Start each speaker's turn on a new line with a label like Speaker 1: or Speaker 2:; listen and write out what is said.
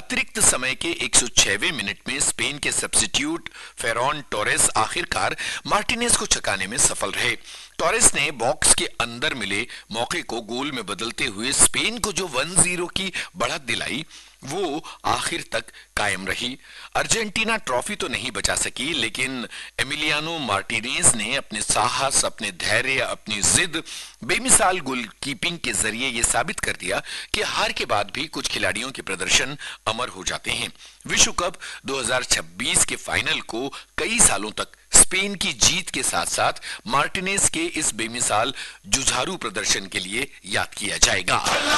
Speaker 1: अतिरिक्त समय के 106वें मिनट में स्पेन के सब्स्टिट्यूट फेरॉन टोरेस आखिरकार मार्टिनेज को छकाने में सफल रहे। टोरेस ने बॉक्स के अंदर मिले मौके को गोल में बदलते हुए स्पेन को जो 1-0 की बढ़त दिलाई वो आखिर तक कायम रही। अर्जेंटीना ट्रॉफी तो नहीं बचा सकी, लेकिन एमिलियानो मार्टिनेज ने अपने साहस, अपने धैर्य, अपनी जिद, बेमिसाल गोलकीपिंग के जरिए यह साबित कर दिया कि हार के बाद भी कुछ खिलाड़ियों के प्रदर्शन अमर हो जाते हैं। विश्व कप 2026 के फाइनल को कई सालों तक स्पेन की जीत के साथ साथ मार्टिनेज के इस बेमिसाल जुझारू प्रदर्शन के लिए याद किया जाएगा।